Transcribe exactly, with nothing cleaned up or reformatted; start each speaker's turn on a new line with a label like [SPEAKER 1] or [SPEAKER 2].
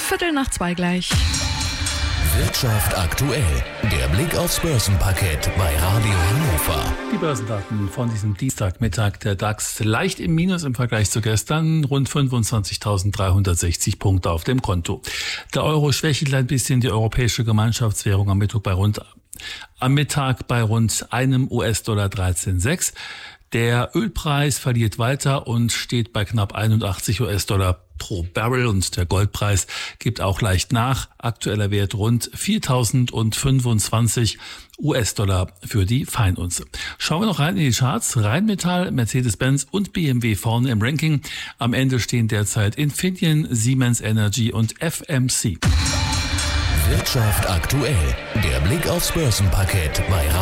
[SPEAKER 1] Viertel nach zwei gleich.
[SPEAKER 2] Wirtschaft aktuell. Der Blick aufs Börsenparkett bei Radio Hannover.
[SPEAKER 3] Die Börsendaten von diesem Dienstagmittag. Der DAX leicht im Minus im Vergleich zu gestern. Rund fünfundzwanzigtausenddreihundertsechzig Punkte auf dem Konto. Der Euro schwächelt ein bisschen, die europäische Gemeinschaftswährung am Mittag bei rund, am Mittag bei rund einem U S-Dollar dreizehn Komma sechs. Der Ölpreis verliert weiter und steht bei knapp einundachtzig U S-Dollar pro Barrel und der Goldpreis gibt auch leicht nach. Aktueller Wert rund viertausendfünfundzwanzig U S-Dollar für die Feinunze. Schauen wir noch rein in die Charts. Rheinmetall, Mercedes-Benz und B M W vorne im Ranking. Am Ende stehen derzeit Infineon, Siemens Energy und F M C.
[SPEAKER 2] Wirtschaft aktuell. Der Blick aufs Börsenparkett bei